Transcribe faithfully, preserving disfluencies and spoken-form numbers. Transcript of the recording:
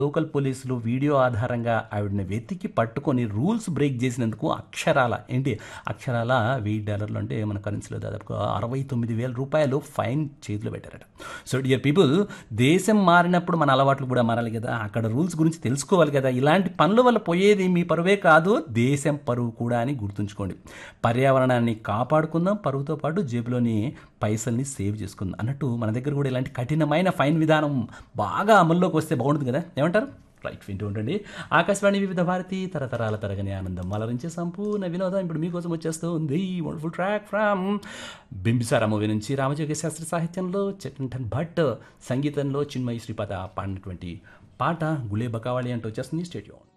Local పోలీసులు video ఆధారంగా ఆవిడని వెతికి పట్టుకొని రూల్స్ బ్రేక్ చేసినందుకు అక్షరాల ఏంటి అక్షరాల వెయ్యి డాలర్లు అంటే మన కరెన్సీలో దాదాపుగా అరవై తొమ్మిది వేల రూపాయలు ఫైన్ చేతిలో పెట్టారట. సో డియర్ పీపుల్, దేశం మారినప్పుడు మన అలవాట్లు కూడా మారాలి కదా, అక్కడ రూల్స్ గురించి తెలుసుకోవాలి కదా. ఇలాంటి పనుల వల్ల పోయేది మీ పరువే కాదు, దేశం పరువు కూడా అని గుర్తుంచుకోండి. పర్యావరణాన్ని కాపాడుకుందాం, పరువుతో పాటు జేబులోని పైసల్ని సేవ్ చేసుకుందాం అన్నట్టు మన దగ్గర కూడా ఇలాంటి కఠినమైన ఫైన్ విధానం బాగా అమల్లోకి వస్తే బాగుంటుంది కదా. ఏమంటారు? రైట్, వింటూ ఉండండి ఆకాశవాణి వివిధ భారతి, తరతరాల తరగని ఆనందం మలరించే సంపూర్ణ వినోదం. ఇప్పుడు మీకోసం వచ్చేస్తుంది wonderful track from Bimbisara movie నుంచి. రామజోగ శాస్త్రి సాహిత్యంలో చటన్ భట్ సంగీతంలో చిన్మయి శ్రీపాద పాడినటువంటి పాట గులే బకావాలి అంటూ వచ్చేస్తుంది. స్టేడియం